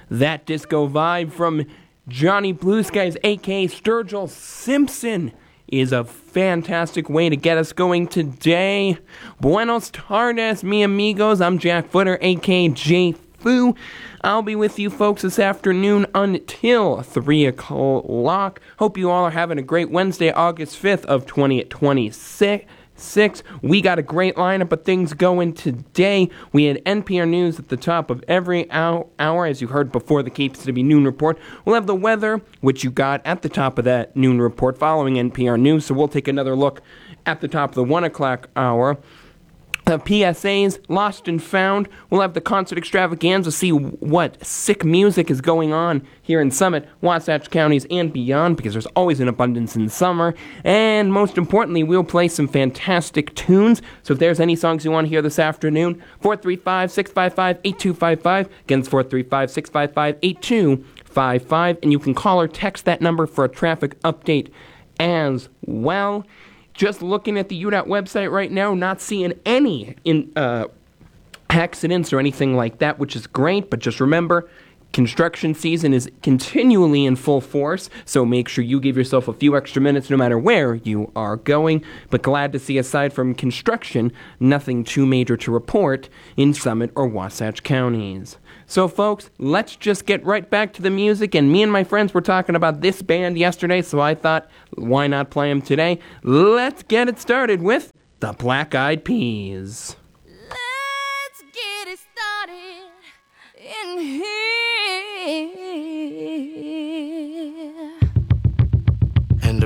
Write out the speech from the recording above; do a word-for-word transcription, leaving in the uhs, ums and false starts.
that disco vibe from Johnny Blue Skies, aka Sturgill Simpson, is a fantastic way to get us going today. Buenos tardes, mi amigos. I'm Jack Footer, aka J Foo. I'll be with you folks this afternoon until three o'clock. Hope you all are having a great Wednesday, August fifth of twenty twenty-six. Six. We got a great lineup of things going today. We had N P R News at the top of every hour, hour as you heard before the Cape City Noon Report. We'll have the weather, which you got at the top of that noon report following N P R News, so we'll take another look at the top of the one o'clock hour. Uh, P S As, Lost and Found. We'll have the concert extravaganza, see what sick music is going on here in Summit, Wasatch Counties, and beyond, because there's always an abundance in summer. And most importantly, we'll play some fantastic tunes. So if there's any songs you want to hear this afternoon, four three five, six five five, eight two five five. Again, it's four three five, six five five, eight two five five. And you can call or text that number for a traffic update as well. Just looking at the U D O T website right now, not seeing any in uh, accidents or anything like that, which is great. But just remember, construction season is continually in full force, so make sure you give yourself a few extra minutes no matter where you are going. But glad to see, aside from construction, nothing too major to report in Summit or Wasatch counties. So folks, let's just get right back to the music, and me and my friends were talking about this band yesterday, so I thought, why not play them today? Let's get it started with the Black Eyed Peas.